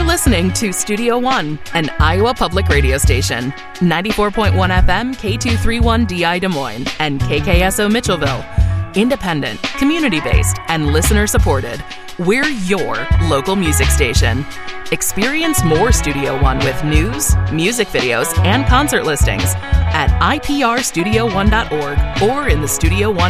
listening to Studio One, an Iowa public radio station. 94.1 FM, K231DI Des Moines, and KKSO Mitchellville. Independent, community-based, and listener-supported. We're your local music station. Experience more Studio One with news, music videos, and concert listings at iprstudio1.org or in the Studio One